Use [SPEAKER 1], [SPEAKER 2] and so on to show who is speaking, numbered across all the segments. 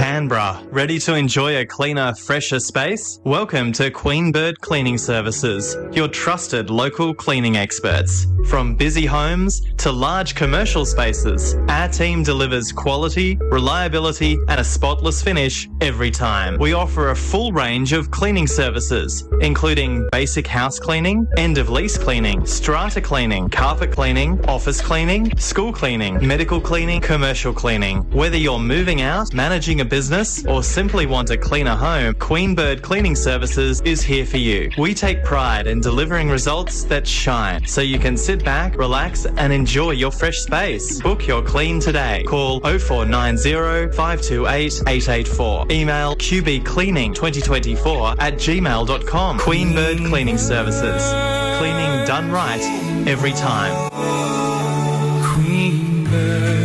[SPEAKER 1] Canberra. Ready to enjoy a cleaner, fresher space? Welcome to Queen Bird Cleaning Services, your trusted local cleaning experts. From busy homes to large commercial spaces, our team delivers quality, reliability and a spotless finish every time. We offer a full range of cleaning services, including basic house cleaning, end-of-lease cleaning, strata cleaning, carpet cleaning, office cleaning, school cleaning, medical cleaning, commercial cleaning. Whether you're moving out, managing a business, or simply want a cleaner home, Queen Bird Cleaning Services is here for you. We take pride in delivering results that shine, so you can sit back, relax, and enjoy your fresh space. Book your clean today. Call 0490 528 884. Email qbcleaning2024@gmail.com. Queen Bird Cleaning Services. Cleaning done right every time.
[SPEAKER 2] Queen Bird.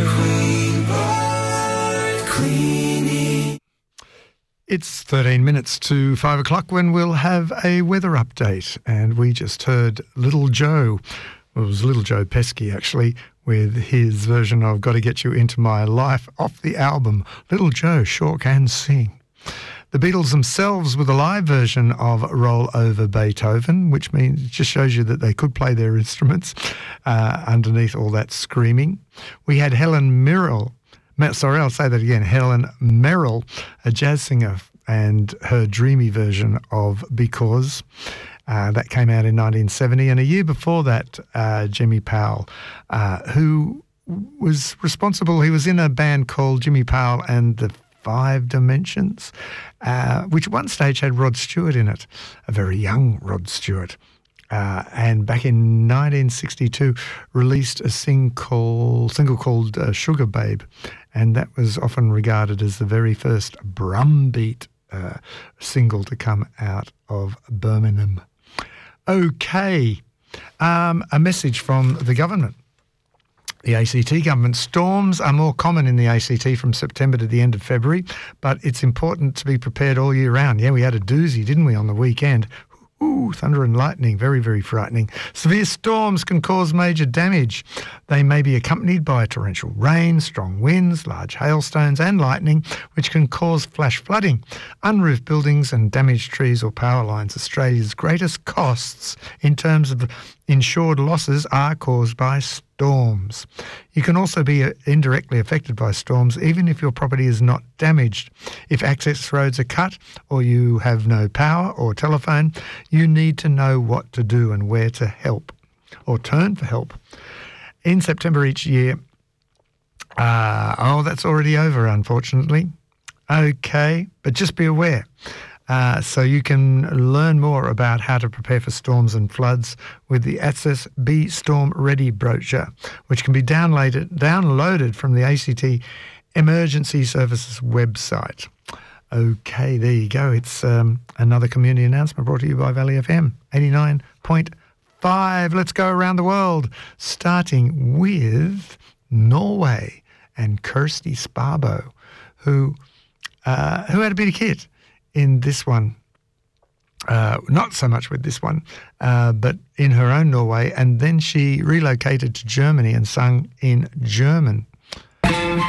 [SPEAKER 2] It's 13 minutes to 5 o'clock when we'll have a weather update. And we just heard Little Joe. Well, it was Little Joe Pesky, actually, with his version of Gotta Get You Into My Life off the album Little Joe Sure Can Sing. The Beatles themselves with a live version of Roll Over Beethoven, which means it just shows you that they could play their instruments underneath all that screaming. We had Helen Merrill, Helen Merrill, a jazz singer, and her dreamy version of Because. That came out in 1970. And a year before that, Jimmy Powell, who was responsible, he was in a band called Jimmy Powell and the Five Dimensions, which at one stage had Rod Stewart in it, a very young Rod Stewart. And back in 1962 released a single called Sugar Babe, and that was often regarded as the very first Brumbeat single to come out of Birmingham. Okay, a message from the government. The ACT government. Storms are more common in the ACT from September to the end of February, but it's important to be prepared all year round. Yeah, we had a doozy, didn't we, on the weekend? Ooh, thunder and lightning, very, very frightening. Severe storms can cause major damage. They may be accompanied by torrential rain, strong winds, large hailstones and lightning, which can cause flash flooding, unroofed buildings and damaged trees or power lines. Australia's greatest costs in terms of insured losses are caused by storms. You can also be indirectly affected by storms even if your property is not damaged. If access roads are cut or you have no power or telephone, you need to know what to do and where to help or turn for help. In September each year, that's already over, unfortunately. Okay, but just be aware. So you can learn more about how to prepare for storms and floods with the ATSIS Be Storm Ready brochure, which can be downloaded from the ACT Emergency Services website. Okay, there you go. It's another community announcement brought to you by Valley FM 89.5. Let's go around the world, starting with Norway and Kirsty Sparbo, who had a bit of kit in this one, not so much with this one, but in her own Norway. And then she relocated to Germany and sung in German.